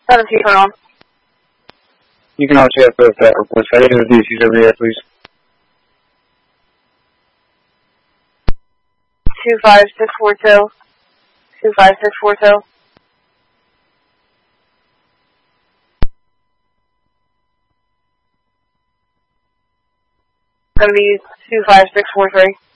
17 turn on. You can also have both that reports. I didn't have DCs over here, please. 25642. 25642. Gonna be 25643.